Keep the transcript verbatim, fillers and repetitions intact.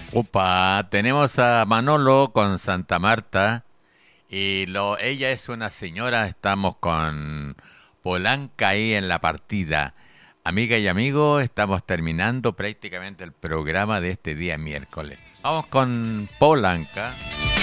Opa, tenemos a Manolo con Santa Marta y lo, ella es una señora, estamos con Polanca ahí en la partida. Amiga y amigo, estamos terminando prácticamente el programa de este día miércoles. Vamos con Polanca.